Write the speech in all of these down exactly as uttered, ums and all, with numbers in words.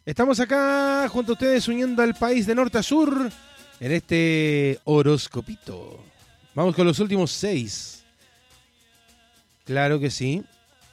Estamos acá junto a ustedes uniendo al país de norte a sur en este horoscopito. Vamos con los últimos seis. Claro que sí.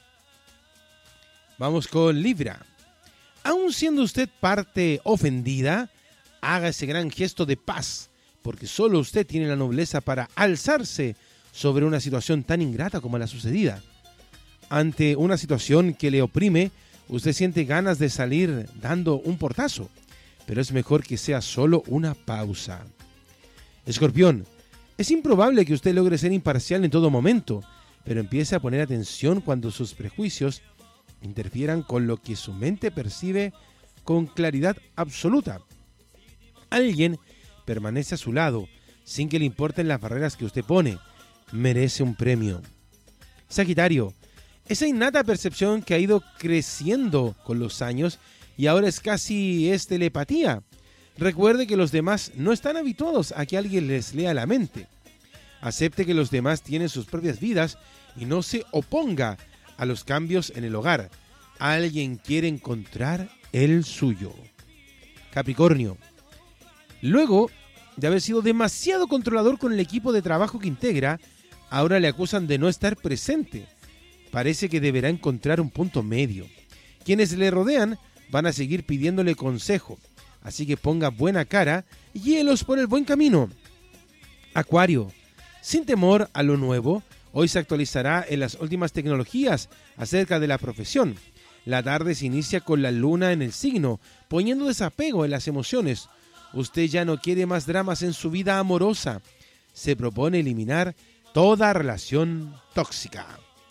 Vamos con Libra. Aun siendo usted parte ofendida, haga ese gran gesto de paz, porque solo usted tiene la nobleza para alzarse sobre una situación tan ingrata como la sucedida. Ante una situación que le oprime, usted siente ganas de salir dando un portazo, pero es mejor que sea solo una pausa. Escorpión, es improbable que usted logre ser imparcial en todo momento, pero empiece a poner atención cuando sus prejuicios interfieran con lo que su mente percibe con claridad absoluta. Alguien permanece a su lado, sin que le importen las barreras que usted pone. Merece un premio. Sagitario, esa innata percepción que ha ido creciendo con los años y ahora es casi es telepatía. Recuerde que los demás no están habituados a que alguien les lea la mente. Acepte que los demás tienen sus propias vidas y no se oponga a los cambios en el hogar. Alguien quiere encontrar el suyo. Capricornio, luego de haber sido demasiado controlador con el equipo de trabajo que integra, ahora le acusan de no estar presente. Parece que deberá encontrar un punto medio. Quienes le rodean van a seguir pidiéndole consejo, así que ponga buena cara y guíelos por el buen camino. Acuario, sin temor a lo nuevo, hoy se actualizará en las últimas tecnologías acerca de la profesión. La tarde se inicia con la luna en el signo, poniendo desapego en las emociones. Usted ya no quiere más dramas en su vida amorosa. Se propone eliminar toda relación tóxica.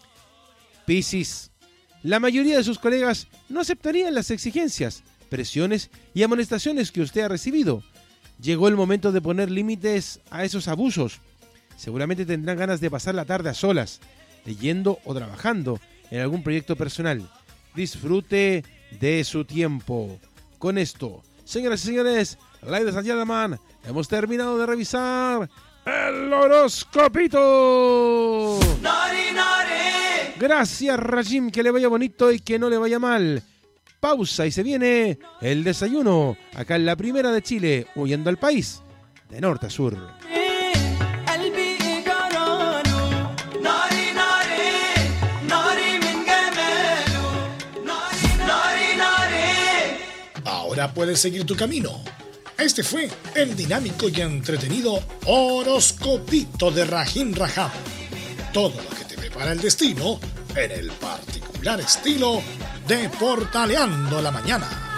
Piscis, la mayoría de sus colegas no aceptarían las exigencias, presiones y amonestaciones que usted ha recibido. Llegó el momento de poner límites a esos abusos. Seguramente tendrán ganas de pasar la tarde a solas, leyendo o trabajando en algún proyecto personal. Disfrute de su tiempo. Con esto, señoras y señores, ladies and gentlemen, hemos terminado de revisar el horoscopito. Nari, nari. Gracias, Rajim, que le vaya bonito y que no le vaya mal. Pausa y se viene el desayuno, acá en la primera de Chile, huyendo al país, de norte a sur. Ahora puedes seguir tu camino. Este fue el dinámico y entretenido horoscopito de Rahim Raham. Todo lo que te prepara el destino en el particular estilo de Portaleando la Mañana.